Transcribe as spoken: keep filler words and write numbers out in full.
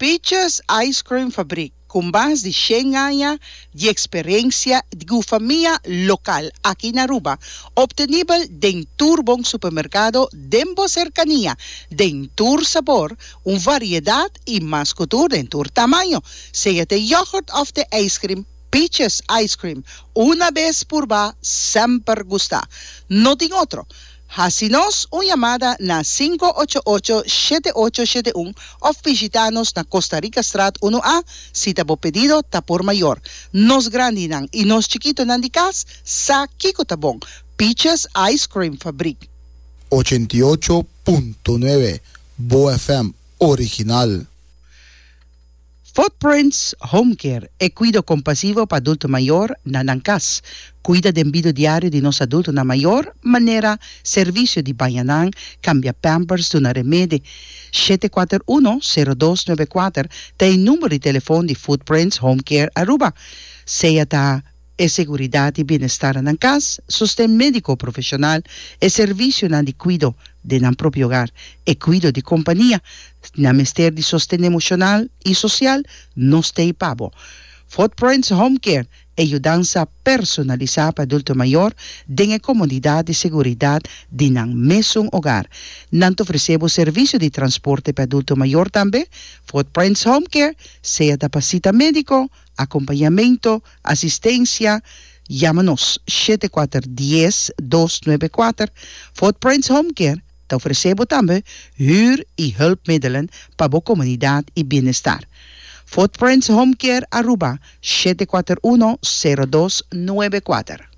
Peaches Ice Cream Fabric, com base de cem anos de experiência de família local aqui na Aruba, obtenível dentro bom supermercado, dentro cercania, dentro sabor, uma variedade e mais cultura dentro tamanho, seja de yogurt of the ice cream, Peaches Ice Cream, uma vez por vez, sempre gusta. Não tem outro. Hacinos uma chamada na cinco oito oito, sete oito sete um ou visitanos na Costa Rica Strat uno A, si tabo pedido ta por mayor. Nos grande nang e nos chiquito nang di cas, sa kiko tabong. Peaches Ice Cream Fabric. ochenta y ocho punto nueve Bo F M original. Footprints Home Care e cuido compasivo para adulto mayor na Nancas. Cuida del vida diario de nos adultos na mayor manera, servicio de bañanang, cambia pampers de una remedio. sete cuatro uno, cero dos nueve cuatro, tem número de teléfono de Footprints Home Care Aruba. Sea ta e seguridad y bienestar en casa, sostén médico profesional e servicio na de cuido de nan propio hogar e cuido de compañía, na mester de sostén emocional y social, no stay pavo. Footprints Home Care, ayudanza personalizada para adulto mayor, den comodidad y seguridad de nan mesmo hogar. Nanto ofrecemos servicio de transporte para adulto mayor también. Footprints Home Care, sea de pasita médico, acompañamiento, asistencia, llámanos siete cuatro uno cero, dos nueve cuatro. Footprints Home Care, te ofrecemos también huur y hulpmiddelen para la comunidad y bienestar. Footprints Home Care Aruba, siete cuatro uno, cero dos nueve cuatro.